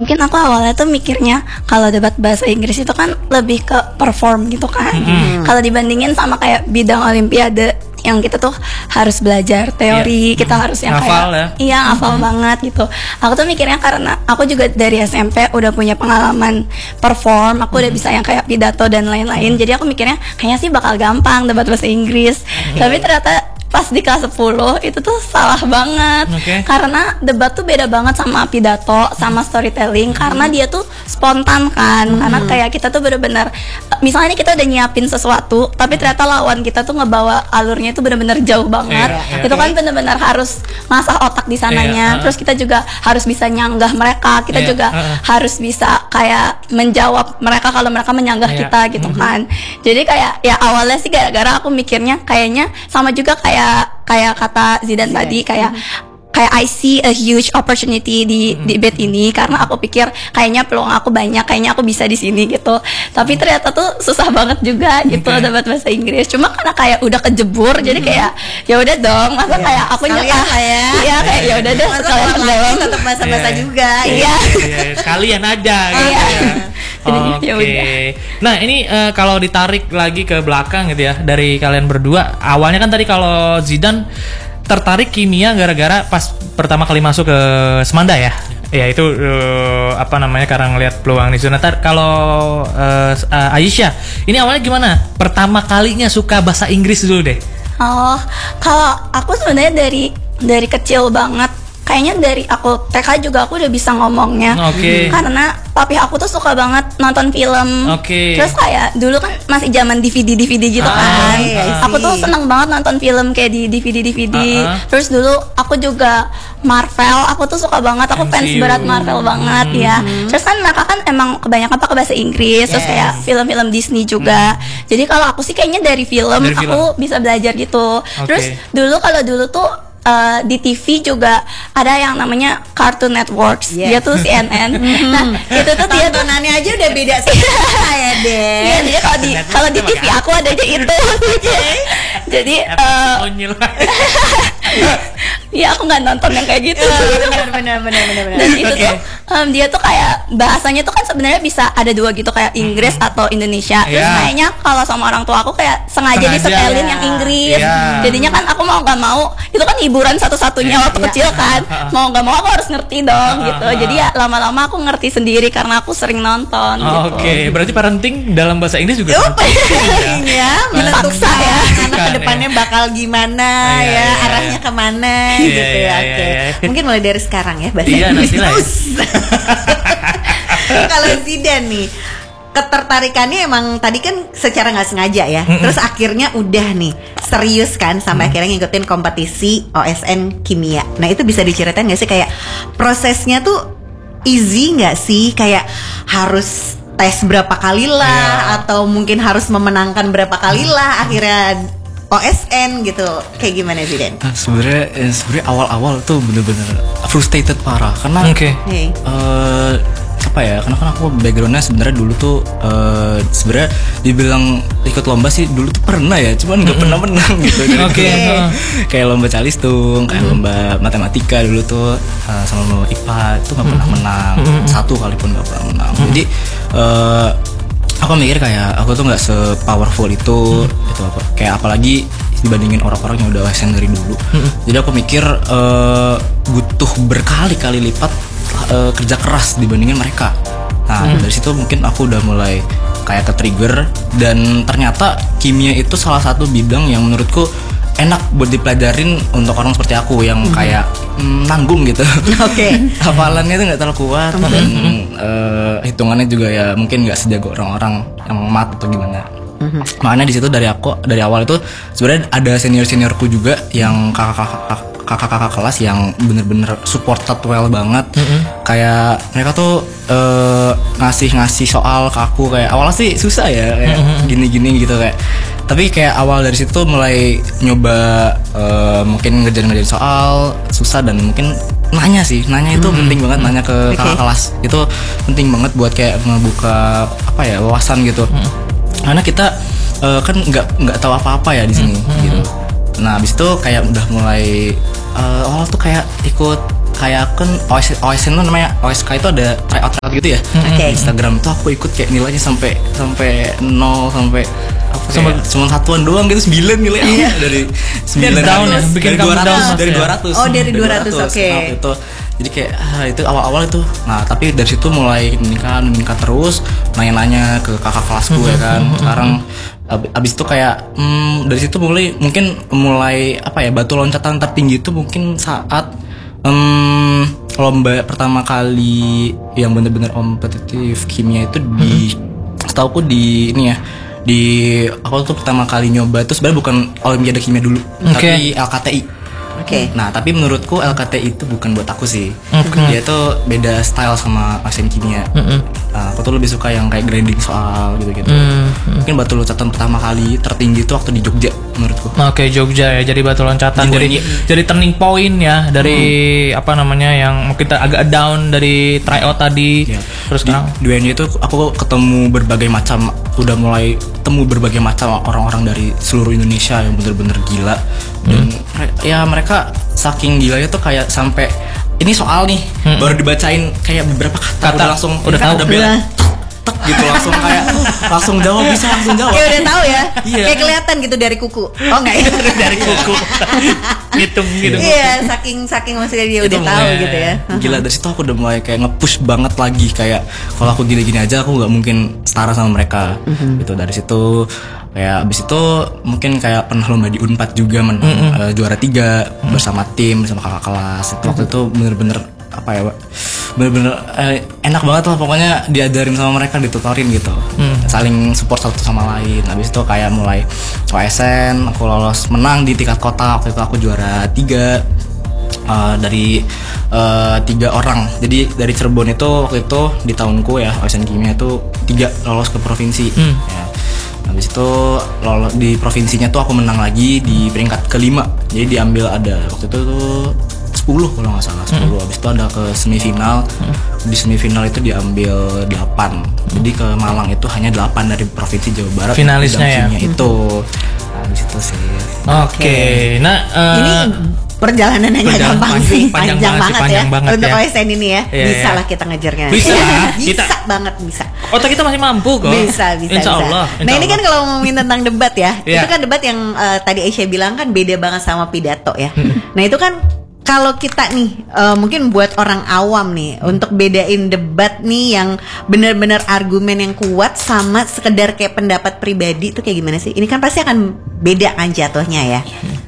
Mungkin aku awalnya tuh mikirnya kalau debat bahasa Inggris itu kan lebih ke perform gitu kan. Kalau dibandingin sama kayak bidang olimpiade yang kita tuh harus belajar teori, kita harus yang Hafal kayak hafal banget gitu. Aku tuh mikirnya karena aku juga dari SMP udah punya pengalaman perform, aku udah bisa yang kayak pidato dan lain-lain. Jadi aku mikirnya kayaknya sih bakal gampang debat bahasa Inggris. Tapi ternyata pas di kelas 10 itu tuh salah banget. Karena debat tuh beda banget sama pidato, sama storytelling, karena dia tuh spontan kan. Karena kayak kita tuh bener-bener, misalnya nih kita udah nyiapin sesuatu, tapi ternyata lawan kita tuh ngebawa alurnya itu bener-bener jauh banget. Itu kan bener-bener harus ngasah otak di sananya. Terus kita juga harus bisa nyanggah mereka, kita juga harus bisa kayak menjawab mereka kalau mereka menyanggah kita gitu kan. Jadi kayak ya awalnya sih gara-gara aku mikirnya kayaknya sama juga kayak kata Zidan tadi, kayak I see a huge opportunity di debate ini, karena aku pikir kayaknya peluang aku banyak, kayaknya aku bisa di sini gitu. Tapi ternyata tuh susah banget juga gitu debat bahasa Inggris. Cuma karena kayak udah kejebur, jadi kayak ya udah dong, masa kayak aku nyerah ya. Iya, kayak ya udah deh sekalian tenggelam tetap bahasa-bahasa juga. Iya. Sekalian aja gitu ya. Oke. Nah, ini kalau ditarik lagi ke belakang gitu ya, dari kalian berdua, awalnya kan tadi kalau Zidan tertarik kimia gara-gara pas pertama kali masuk ke Semanda ya. Ya itu karena ngelihat peluang di sana. Kalau Aisyah, ini awalnya gimana? Pertama kalinya suka bahasa Inggris dulu deh. Oh, kalau aku sebenarnya dari kecil banget. Kayaknya dari aku TK juga aku udah bisa ngomongnya. Karena papi aku tuh suka banget nonton film. Terus kayak dulu kan masih zaman DVD gitu kan. Aku tuh seneng banget nonton film kayak di DVD. Terus dulu aku juga Marvel, aku tuh suka banget, aku fans berat Marvel banget ya. Terus kan mereka kan emang kebanyakan pakai bahasa Inggris, terus kayak film-film Disney juga. Jadi kalau aku sih kayaknya dari film aku bisa belajar gitu. Terus dulu tuh di TV juga ada yang namanya Cartoon Networks, dia tuh CNN. Nah itu tuh dia tontonannya aja udah beda sih ya deh. Iya, jadi kalau di TV aku adanya itu. Jadi ya aku nggak nonton yang kayak gitu. Benar. Dan itu tuh dia tuh kayak bahasanya tuh kan sebenarnya bisa ada dua gitu, kayak Inggris atau Indonesia. Terus kayaknya kalau sama orang tua aku kayak sengaja disetelin yang Inggris. Jadinya kan aku mau nggak mau, itu kan hiburan satu-satunya waktu kecil kan. Mau nggak mau aku harus ngerti dong gitu. Jadi ya lama-lama aku ngerti sendiri karena aku sering nonton. Gitu. Berarti parenting dalam bahasa Inggris juga penting ya, menentukan ya anak kedepannya bakal gimana ya, arahnya kemana gitu ya. Mungkin mulai dari sekarang ya bahasa Inggris. Kalau Zidan nih, ketertarikannya emang tadi kan secara nggak sengaja ya. Terus akhirnya udah nih serius kan sampai akhirnya ngikutin kompetisi OSN kimia. Nah itu bisa diceritain nggak sih kayak prosesnya tuh easy nggak sih? Kayak harus tes berapa kali lah atau mungkin harus memenangkan berapa kali lah akhirnya OSN gitu. Kayak gimana sih Den? Sebenarnya awal-awal tuh bener-bener frustrated parah karena karena kan aku backgroundnya sebenarnya dulu tuh sebenarnya dibilang ikut lomba sih dulu tuh pernah ya, cuman nggak pernah menang gitu. Kayak lomba calistung, kayak lomba matematika dulu tuh sama lomba IPA itu nggak pernah menang, satu kali pun nggak pernah menang. Jadi aku mikir kayak aku tuh nggak se-powerful itu kayak apalagi dibandingin orang-orang yang udah OSN dari dulu. Jadi aku mikir butuh berkali-kali lipat kerja keras dibandingin mereka. Nah dari situ mungkin aku udah mulai kayak ke-trigger, dan ternyata kimia itu salah satu bidang yang menurutku enak buat dipelajarin untuk orang seperti aku yang kayak nanggung gitu. Hafalannya tuh nggak terlalu kuat dan hitungannya juga ya mungkin nggak sejago orang-orang yang mat atau gimana. Makanya di situ dari awal itu sebenarnya ada seniorku juga yang kakak kelas yang bener-bener supported well banget. Kayak mereka tuh ngasih soal ke aku, kayak awalnya sih susah ya kayak gini-gini gitu kayak. Tapi kayak awal dari situ mulai nyoba mungkin ngerjain soal susah, dan mungkin nanya itu penting banget, nanya ke kakak kelas itu penting banget buat kayak ngebuka wawasan gitu. Karena kita kan nggak tahu apa-apa ya di sini gitu. Nah abis itu kayak udah mulai awal tuh kayak ikut kayak kan OSN itu namanya OSK itu ada tryout gitu ya. Instagram tuh aku ikut kayak nilainya sampai 0 sampai cuma satuan doang gitu 9 nilai dari 9 down ya, bikin kamu down dari 200. Oh, dari 200, oke. Itu jadi kayak itu awal-awal itu. Nah, tapi dari situ mulai meningkat terus, nanya-nanya ke kakak kelasku ya kan. Sekarang abis itu kayak dari situ mulai apa ya, batu loncatan tertinggi itu mungkin saat lomba pertama kali yang benar-benar kompetitif kimia itu setauku di ini ya, aku tuh pertama kali nyoba itu sebenarnya bukan Olimpiade Kimia dulu, tapi LKTI. Nah, tapi menurutku LKTI itu bukan buat aku sih. Dia tuh beda style sama ASN Kimia. Aku tuh lebih suka yang kayak grading soal gitu-gitu. Mungkin batu loncatan pertama kali tertinggi itu waktu di Jogja menurutku. Jogja ya, jadi batu loncatan. Jadi turning point ya dari apa namanya yang kita agak down dari tryout tadi. Terus sekarang di UNY itu aku ketemu berbagai macam orang-orang dari seluruh Indonesia yang bener-bener gila. Dan ya mereka saking gilanya tuh kayak sampai ini soal nih baru dibacain kayak beberapa kata udah tahu gitu langsung jawab langsung jawab. Kayak udah tahu ya. Kayak kelihatan gitu dari kuku. Oh enggak ya? Dari kuku. Ngitung gitu. Iya, saking maksudnya dia udah tahu gitu ya. Gila, dari situ aku udah mulai kayak nge-push banget lagi, kayak kalau aku gini-gini aja aku nggak mungkin setara sama mereka. Gitu, dari situ kayak abis itu mungkin kayak pernah lomba di Unpad juga menang juara 3 bersama tim, bersama kakak kelas. Itu waktu itu bener-bener apa ya, bener-bener enak banget lah pokoknya, diajarin sama mereka, ditutorin gitu, saling support satu sama lain. Habis itu kayak mulai OSN, aku lolos menang di tingkat kota, waktu itu aku juara 3 dari 3 orang. Jadi dari Cirebon itu waktu itu di tahunku ya, OSN Kimia itu 3 lolos ke provinsi. Ya. Habis itu lolos di provinsinya tuh aku menang lagi di peringkat ke-5. Jadi diambil ada waktu itu tuh 10 kalau nggak salah, 10. Habis itu ada ke semifinal. Di semifinal itu diambil 8. Jadi ke Malang itu hanya 8 dari provinsi Jawa Barat finalisnya ya itu. Habis itu sih. Oke. Nah, ini perjalanannya gampang sih, panjang banget untuk OSN ini ya. Bisa lah kita ngejarnya. Bisa banget bisa. Otak kita masih mampu kok. Bisa. Insya Allah. Nah, ini kan kalau ngomongin tentang debat ya, itu kan debat yang tadi Aisyah bilang kan beda banget sama pidato ya. Nah, itu kan kalau kita nih mungkin buat orang awam nih untuk bedain debat nih yang benar-benar argumen yang kuat sama sekedar kayak pendapat pribadi itu kayak gimana sih? Ini kan pasti akan beda kan jatuhnya ya.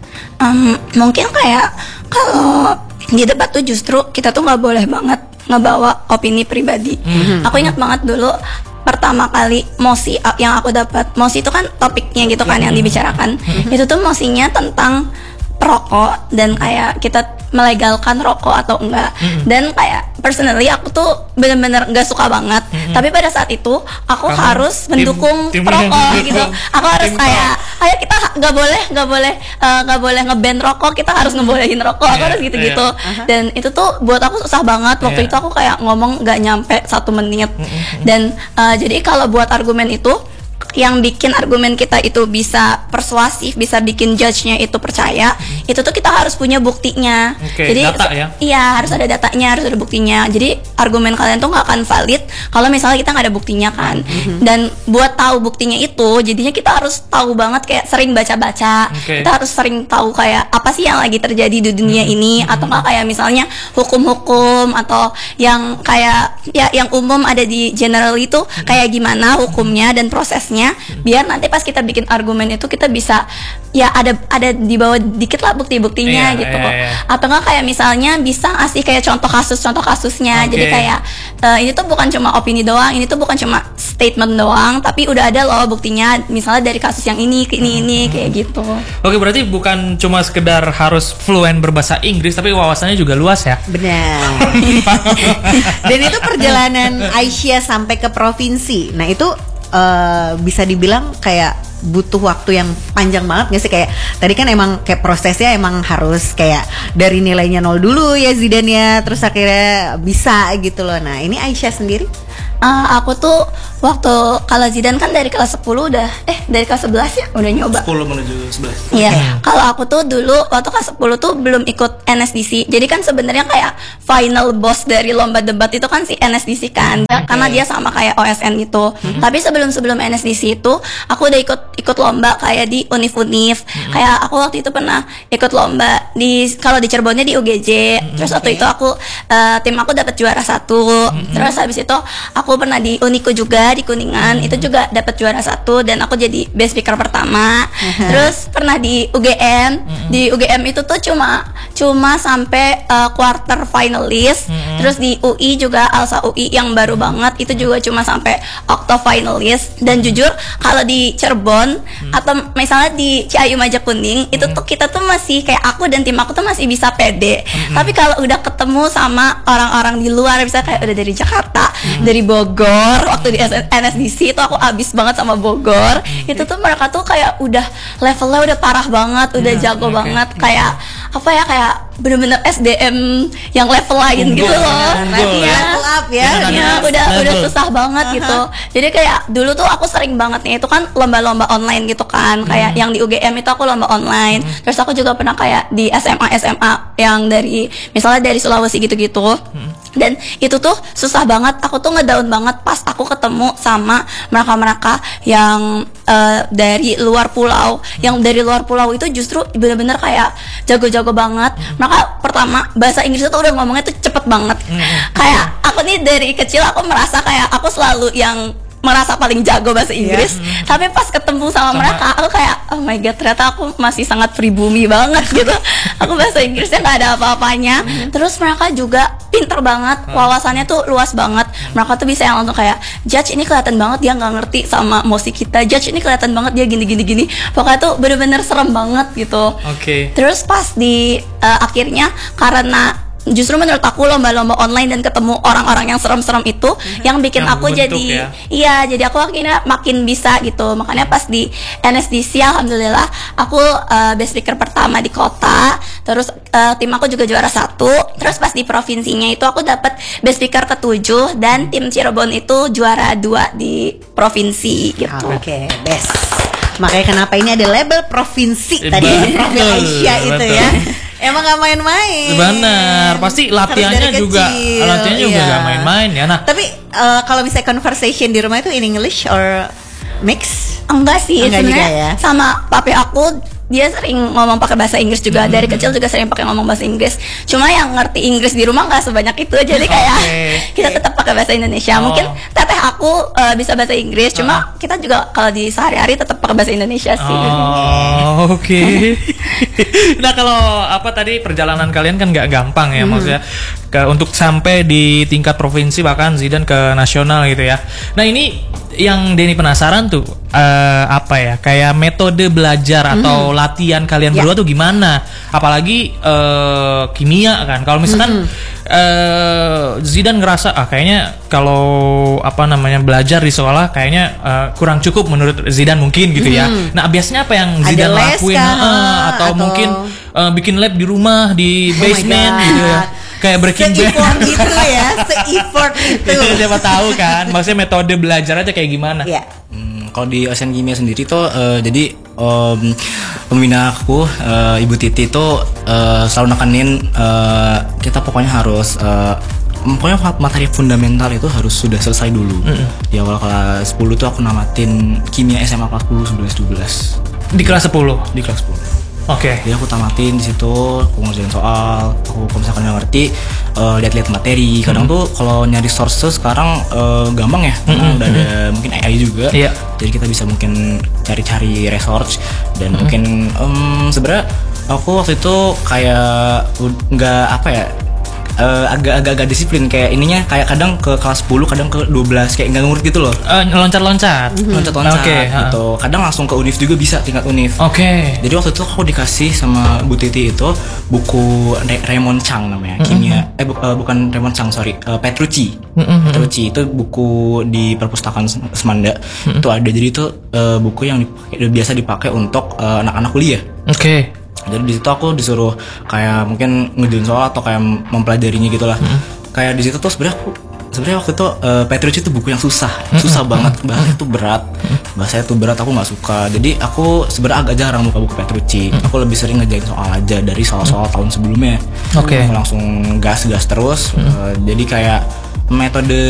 Mungkin kayak kalau di debat tuh justru kita tuh nggak boleh banget ngebawa opini pribadi. Aku ingat banget dulu pertama kali mosi yang aku dapat, mosi itu kan topiknya gitu kan yang dibicarakan. Itu tuh mosinya tentang rokok dan kayak kita melegalkan rokok atau enggak. Dan kayak personally aku tuh bener-bener nggak suka banget. Tapi pada saat itu aku harus mendukung rokok gitu. Aku harus kayak, ayo kita nggak boleh nge-ban rokok, kita harus ngebolehin rokok. Aku harus gitu-gitu. Dan itu tuh buat aku susah banget. Waktu itu aku kayak ngomong nggak nyampe 1 menit. Dan jadi kalau buat argumen itu, yang bikin argumen kita itu bisa persuasif, bisa bikin judge-nya itu percaya, itu tuh kita harus punya buktinya. Jadi data ya? Iya, harus ada datanya, harus ada buktinya. Jadi argumen kalian tuh nggak akan valid kalau misalnya kita nggak ada buktinya kan. Dan buat tahu buktinya itu, jadinya kita harus tahu banget kayak sering baca-baca. Kita harus sering tahu kayak apa sih yang lagi terjadi di dunia ini, atau nggak kayak misalnya hukum-hukum atau yang kayak ya yang umum ada di general itu kayak gimana hukumnya dan prosesnya, biar nanti pas kita bikin argumen itu kita bisa ya ada di bawah dikit lah bukti-buktinya gitu. Atau nggak kayak misalnya bisa ngasih kayak contoh kasusnya. Jadi kayak ini tuh bukan cuma opini doang, ini tuh bukan cuma statement doang, tapi udah ada loh buktinya, misalnya dari kasus yang ini kayak gitu. Oke, berarti bukan cuma sekedar harus fluent berbahasa Inggris, tapi wawasannya juga luas ya. Benar. Dan itu perjalanan Aisyah sampai ke provinsi. Nah, itu bisa dibilang kayak butuh waktu yang panjang banget gak sih? Kayak tadi kan emang kayak prosesnya emang harus kayak dari nilainya 0 dulu ya Zidan ya, terus akhirnya bisa gitu loh. Nah, ini Aisyah sendiri? Aku tuh waktu kalau Zidan kan dari kelas 10 dari kelas 11 ya udah nyoba. 10 menuju 11. Iya, kalau aku tuh dulu waktu kelas 10 tuh belum ikut NSDC. Jadi kan sebenarnya kayak final boss dari lomba debat itu kan si NSDC kan, karena dia sama kayak OSN gitu. Tapi sebelum NSDC itu aku udah ikut lomba kayak di univ-univ. Kayak aku waktu itu pernah ikut lomba kalau di Cirebonnya di UGJ. Terus waktu itu aku tim aku dapat juara 1. Terus habis itu aku pernah di Uniku juga di Kuningan, itu juga dapat juara 1 dan aku jadi best speaker pertama. Terus pernah di UGM. Di UGM itu tuh cuma sampai quarter finalis. Terus di UI juga Alsa UI yang baru banget itu juga cuma sampai octo finalis. Dan jujur kalau di Cirebon atau misalnya di Ciayu Majakuning itu tuh kita tuh masih kayak aku dan tim aku tuh masih bisa pede. Tapi kalau udah ketemu sama orang-orang di luar, bisa kayak udah dari Jakarta, dari Bogor, waktu di NSDC itu aku abis banget sama Bogor. Itu tuh mereka tuh kayak udah levelnya udah parah banget, udah jago banget, kayak apa ya, kayak bener-bener SDM yang level lain gitu loh. Level up ya. Ya, udah susah banget gitu. Jadi kayak dulu tuh aku sering banget nih, itu kan lomba-lomba online gitu kan. Kayak yang di UGM itu aku lomba online. Terus aku juga pernah kayak di SMA yang misalnya dari Sulawesi gitu-gitu. Dan itu tuh susah banget, aku tuh ngedown banget pas aku ketemu sama mereka-mereka yang dari luar pulau. Yang dari luar pulau itu justru bener-bener kayak jago-jago banget. Mereka pertama bahasa Inggris itu udah ngomongnya tuh cepet banget. Kayak aku nih dari kecil aku merasa kayak aku selalu yang merasa paling jago bahasa Inggris, tapi pas ketemu sama mereka aku kayak oh my god, ternyata aku masih sangat pribumi banget gitu. Aku bahasa Inggrisnya nggak ada apa-apanya. Terus mereka juga pinter banget, wawasannya tuh luas banget. Mereka tuh bisa yang langsung kayak judge ini kelihatan banget dia nggak ngerti sama musik kita, judge ini kelihatan banget dia gini. Pokoknya tuh bener-bener serem banget gitu. Terus pas di akhirnya karena justru menurut aku lomba-lomba online dan ketemu orang-orang yang serem-serem itu yang bikin yang aku jadi jadi aku akhirnya makin bisa gitu. Makanya pas di NSDC alhamdulillah aku best speaker pertama di kota. Terus tim aku juga juara 1. Terus pas di provinsinya itu aku dapat best speaker ke-7 dan tim Cirebon itu juara 2 di provinsi gitu. Oke, best. Makanya kenapa ini ada label provinsi tadi, Profil Aisyah itu ya. Emang gak main-main. Benar, pasti latihannya juga gak main-main ya. Nah, tapi kalau misalnya conversation di rumah itu in English or mix? Enggak sih, Ya? sebenarnya sama papi aku dia sering ngomong pakai bahasa Inggris juga. Dari kecil juga sering pakai ngomong bahasa Inggris. Cuma yang ngerti Inggris di rumah nggak sebanyak itu. Jadi kayak kita tetap pakai bahasa Indonesia. Mungkin teteh aku bisa bahasa Inggris. Cuma kita juga kalau di sehari-hari tetap pakai bahasa Indonesia sih. Oke. Nah kalau apa tadi perjalanan kalian kan nggak gampang ya, maksudnya untuk sampai di tingkat provinsi bahkan Zidan ke nasional gitu ya. Nah ini yang Denny penasaran tuh apa ya, kayak metode belajar atau latihan kalian berdua tuh gimana? Apalagi kimia kan. Kalau misalkan Zidan ngerasa kayaknya kalau belajar di sekolah kayaknya kurang cukup menurut Zidan mungkin gitu ya. Nah biasanya apa yang Zidan lakuin atau mungkin bikin lab di rumah di basement gitu ya? Kayak Breaking Bad gitu ya, se-effort itu. Siapa tahu kan, maksudnya metode belajar aja kayak gimana? Iya. Kalau di OSN Kimia sendiri tuh jadi pembina aku Ibu Titi tuh selalu nekenin kita pokoknya harus pokoknya materi fundamental itu harus sudah selesai dulu. Di awal kelas 10 tuh aku namatin kimia SMA kelas 10, 11, 12. Di kelas 10? Di kelas 10. Jadi aku tamatin di situ, aku ngerjain soal, aku kalau misalkan nggak ngerti lihat-lihat materi. Kadang tuh kalau nyari sources sekarang gampang ya, udah ada mungkin AI juga. Jadi kita bisa mungkin cari-cari research dan mungkin sebenarnya aku waktu itu kayak nggak agak disiplin, kayak ininya kayak kadang ke kelas 10, kadang ke 12 kayak nggak ngurut gitu loh. Loncat-loncat gitu. Kadang langsung ke univ juga bisa, tingkat univ. Jadi waktu itu aku dikasih sama Bu Titi itu buku Raymond Chang namanya, kimia bukan Raymond Chang, Petrucci. Petrucci itu buku di perpustakaan Semanda. Itu ada, jadi itu buku yang biasa dipakai untuk anak-anak kuliah. Jadi di situ aku disuruh kayak mungkin ngerjain soal atau kayak mempelajarinya gitulah. Kayak di situ tuh sebenarnya aku sebenarnya waktu itu Petrucci itu buku yang susah banget, bahasanya tuh berat, aku nggak suka. Jadi aku sebenarnya agak jarang buka buku Petrucci. Aku lebih sering ngerjain soal aja dari soal-soal tahun sebelumnya. Oke. Aku langsung gas terus. Jadi kayak metode